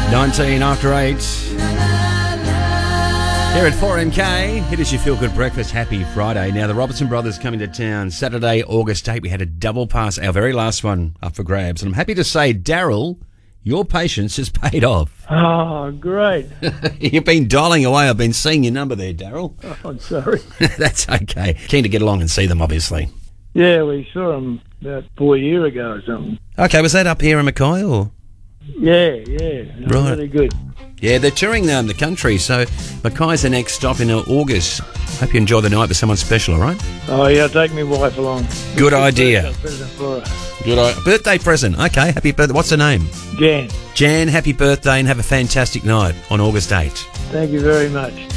19 after 8. Here at 4MK, it is your Feel Good Breakfast. Happy Friday. Now, the Robertson Brothers coming to town Saturday, August 8. We had a double pass, our very last one up for grabs. And I'm happy to say, Daryl, your patience has paid off. Oh, great. You've been dialing away. I've been seeing your number there, Daryl. Oh, I'm sorry. That's okay. Keen to get along and see them, obviously. Yeah, we saw them about 4 years ago or something. Okay, was that up here in Mackay or? Yeah. Right. Really good. Yeah, they're touring the country, so Mackay's the next stop in August. Hope you enjoy the night with someone special, all right? Oh, yeah, I'll take my wife along. Good idea. Present for her. Good birthday present. Okay, happy birthday. What's her name? Jan. Jan, happy birthday and have a fantastic night on August 8. Thank you very much.